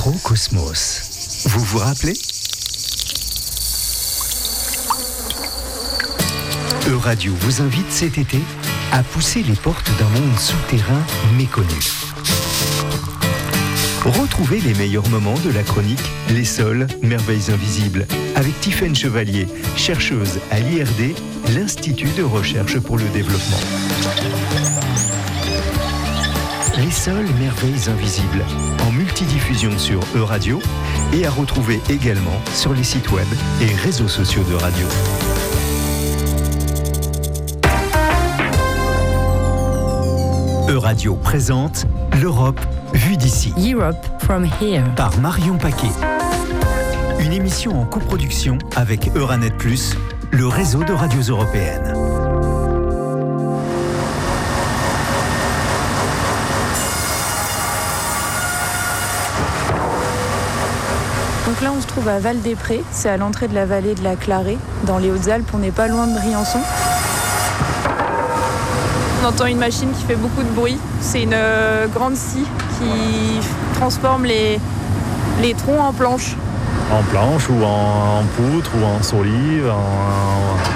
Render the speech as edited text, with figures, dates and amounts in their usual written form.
Microcosmos. Vous vous rappelez ? Euradio vous invite cet été à pousser les portes d'un monde souterrain méconnu. Retrouvez les meilleurs moments de la chronique Les Sols, Merveilles Invisibles, avec Tiffaine Chevalier, chercheuse à l'IRD, l'Institut de Recherche pour le Développement. Les Sols, Merveilles Invisibles, en multidiffusion sur Euradio et à retrouver également sur les sites web et réseaux sociaux de radio. Euradio présente l'Europe vue d'ici. Europe from here. Par Marion Paquet. Une émission en coproduction avec Euranet+, le réseau de radios européennes. Donc là, on se trouve à Val-des-Prés, c'est à l'entrée de la vallée de la Clarée, dans les Hautes-Alpes, on n'est pas loin de Briançon. On entend une machine qui fait beaucoup de bruit, c'est une grande scie qui transforme les troncs en planches. En planche ou en poutre ou en solive,